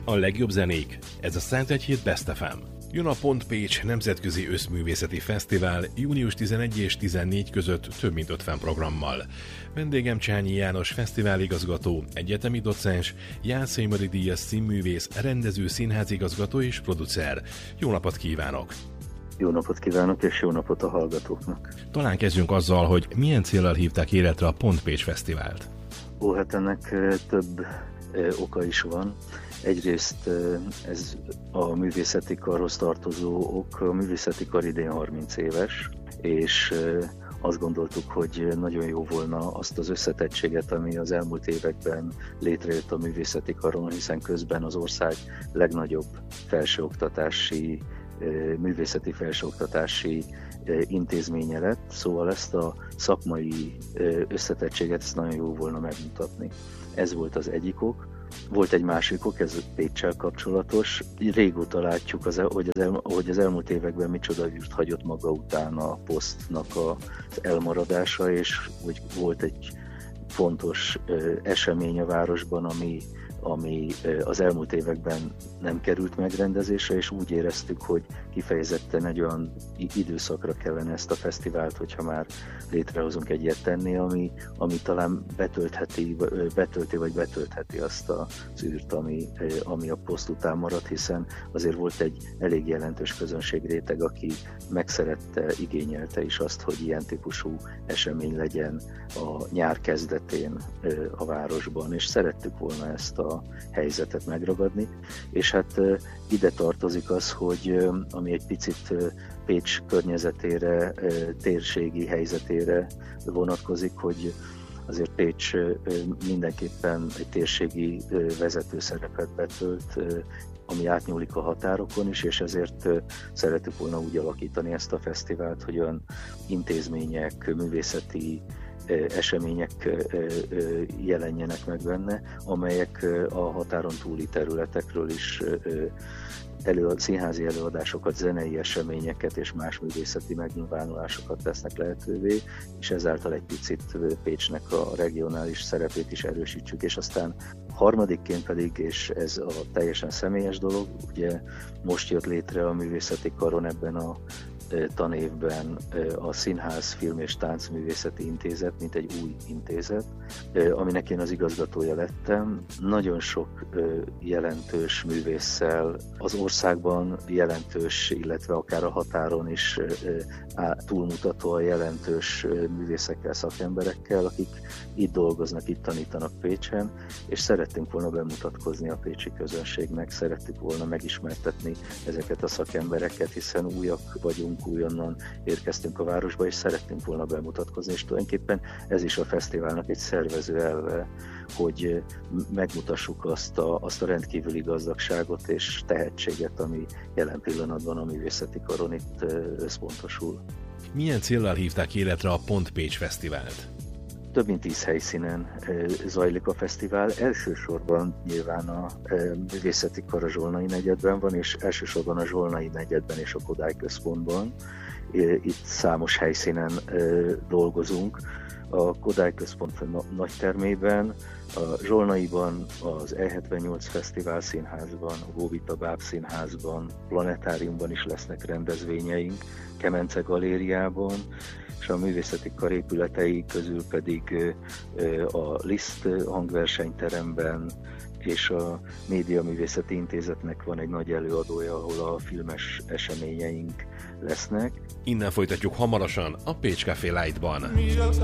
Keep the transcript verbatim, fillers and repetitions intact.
A legjobb zenék, ez a Szentegyhíd Best ef em. Jön a Pont Pécs Nemzetközi Összművészeti Fesztivál június tizenegy és tizennégy között több mint ötven programmal. Vendégem Csányi János fesztiváligazgató, egyetemi docens, Jászai Mari díjas színművész, rendező, színházigazgató és producer. Jó napot kívánok! Jó napot kívánok, és jó napot a hallgatóknak! Talán kezdjünk azzal, hogy milyen céllal hívták életre a Pont Pécs Fesztivált. Ó, hát ennek több oka is van. Egyrészt ez a művészeti karhoz tartozó ok. A művészeti kar idén harminc éves, és azt gondoltuk, hogy nagyon jó volna azt az összetettséget, ami az elmúlt években létrejött a művészeti karon, hiszen közben az ország legnagyobb felsőoktatási, művészeti felsőoktatási intézménye lett, szóval ezt a szakmai összetettséget ezt nagyon jó volna megmutatni. Ez volt az egyik ok. Volt egy másik ok, ez Péccsel kapcsolatos. Régóta látjuk, az, hogy, az el, hogy az elmúlt években micsoda űrt hagyott maga után a posztnak az elmaradása, és hogy volt egy fontos esemény a városban, ami, ami az elmúlt években nem került megrendezésre, és úgy éreztük, hogy kifejezetten egy olyan időszakra kellene ezt a fesztivált, hogyha már létrehozunk egy ilyet tenni, ami, ami talán betöltheti, betölti vagy betöltheti azt az űrt, ami, ami a poszt után maradt, hiszen azért volt egy elég jelentős közönségréteg, aki megszerette, igényelte is azt, hogy ilyen típusú esemény legyen a nyár kezdetén a városban, és szerettük volna ezt a helyzetet megragadni, és hát ide tartozik az, hogy ami egy picit Pécs környezetére, térségi helyzetére vonatkozik, hogy azért Pécs mindenképpen egy térségi vezető szerepet betölt, ami átnyúlik a határokon is, és ezért szeretük volna úgy alakítani ezt a fesztivált, hogy olyan intézmények, művészeti események jelenjenek meg benne, amelyek a határon túli területekről is elő, színházi előadásokat, zenei eseményeket és más művészeti megnyilvánulásokat tesznek lehetővé, és ezáltal egy picit Pécsnek a regionális szerepét is erősítsük, és aztán harmadikként pedig, és ez a teljesen személyes dolog, ugye most jött létre a művészeti karon ebben a tanévben a Színház, Film és Táncművészeti Intézet, mint egy új intézet, aminek én az igazgatója lettem. Nagyon sok jelentős művésszel, az országban jelentős, illetve akár a határon is túlmutatóan jelentős művészekkel, szakemberekkel, akik itt dolgoznak, itt tanítanak Pécsen, és szerettünk volna bemutatkozni a pécsi közönségnek, szerettük volna megismertetni ezeket a szakembereket, hiszen újak vagyunk, újonnan érkeztünk a városba, és szerettünk volna bemutatkozni, és tulajdonképpen ez is a fesztiválnak egy szervező elve, hogy megmutassuk azt a, azt a rendkívüli gazdagságot és tehetséget, ami jelen pillanatban a művészeti karon itt összpontosul. Milyen céllal hívták életre a Pont Pécs Fesztivált? Több mint tíz helyszínen zajlik a fesztivál. Elsősorban nyilván a művészeti kar a Zsolnai negyedben van, és elsősorban a Zsolnai negyedben és a Kodály központban. Itt számos helyszínen dolgozunk. A Kodály központ nagytermében, a Zsolnaiban, az E hetvennyolc Fesztivál Színházban, a Góvita Báb Színházban, Planetáriumban is lesznek rendezvényeink, Kemence Galériában, és a művészeti kar épületei közül pedig a Liszt hangversenyteremben és a Média Művészeti Intézetnek van egy nagy előadója, ahol a filmes eseményeink lesznek. Innen folytatjuk hamarosan a Pécs Café Light-ban.